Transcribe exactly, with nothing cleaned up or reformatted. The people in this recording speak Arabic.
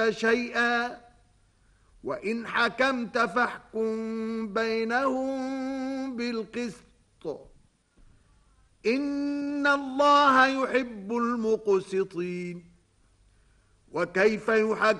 شيئا وإن حكمت فاحكم بينهم بالقسط إن الله يحب المقسطين. وكيف يحكم